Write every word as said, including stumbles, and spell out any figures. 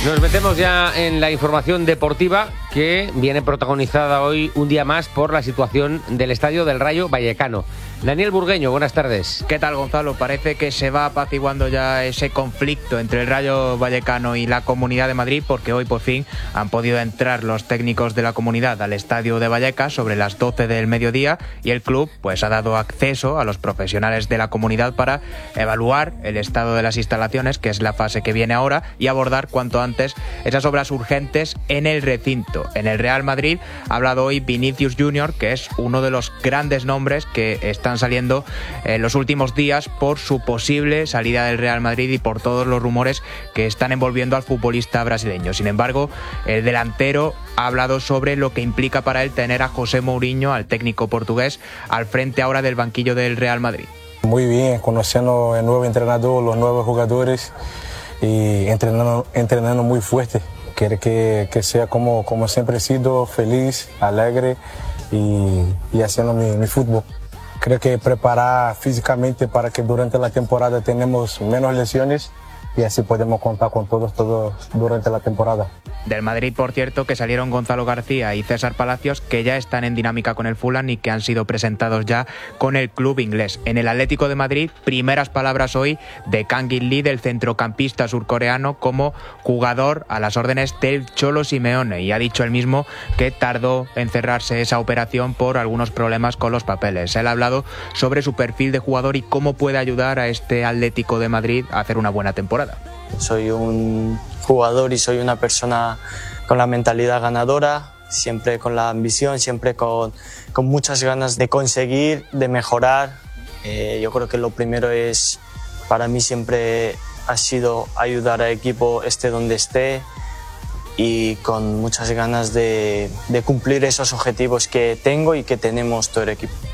Nos metemos ya en la información deportiva que viene protagonizada hoy un día más por la situación del estadio del Rayo Vallecano. Daniel Burgueño, buenas tardes. ¿Qué tal, Gonzalo? Parece que se va apaciguando ya ese conflicto entre el Rayo Vallecano y la Comunidad de Madrid, porque hoy por fin han podido entrar los técnicos de la comunidad al estadio de Vallecas sobre las doce del mediodía y el club pues ha dado acceso a los profesionales de la comunidad para evaluar el estado de las instalaciones, que es la fase que viene ahora, y abordar cuanto antes esas obras urgentes en el recinto. En el Real Madrid ha hablado hoy Vinicius Junior, que es uno de los grandes nombres que están saliendo en los últimos días por su posible salida del Real Madrid y por todos los rumores que están envolviendo al futbolista brasileño. Sin embargo, el delantero ha hablado sobre lo que implica para él tener a José Mourinho, al técnico portugués, al frente ahora del banquillo del Real Madrid. Muy bien, conociendo el nuevo entrenador, los nuevos jugadores y entrenando, entrenando muy fuerte. Quiere que, que sea como, como siempre he sido, feliz, alegre y, y haciendo mi, mi fútbol. Creo que preparar físicamente para que durante la temporada tenemos menos lesiones y así podemos contar con todos, todos durante la temporada. Del Madrid, por cierto, que salieron Gonzalo García y César Palacios, que ya están en dinámica con el Fulham y que han sido presentados ya con el club inglés. En el Atlético de Madrid, primeras palabras hoy de Kang In Lee, del centrocampista surcoreano, como jugador a las órdenes del Cholo Simeone, y ha dicho él mismo que tardó en cerrarse esa operación por algunos problemas con los papeles. Él ha hablado sobre su perfil de jugador y cómo puede ayudar a este Atlético de Madrid a hacer una buena temporada. Soy un jugador y soy una persona con la mentalidad ganadora, siempre con la ambición, siempre con, con muchas ganas de conseguir, de mejorar. Eh, yo creo que lo primero es, para mí siempre ha sido ayudar al equipo esté donde esté y con muchas ganas de, de cumplir esos objetivos que tengo y que tenemos todo el equipo.